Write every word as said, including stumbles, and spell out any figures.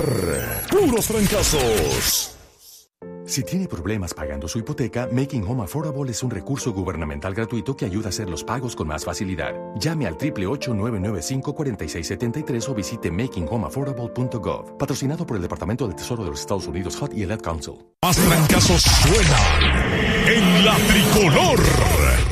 Puros fracasos. Si tiene problemas pagando su hipoteca, Making Home Affordable es un recurso gubernamental gratuito que ayuda a hacer los pagos con más facilidad. Llame al ocho ocho ocho, nueve nueve cinco, cuatro seis siete tres o visite making home affordable punto gov. Patrocinado por el Departamento del Tesoro de los Estados Unidos, H U D y el Ad Council. Más fracasos suenan en la tricolor.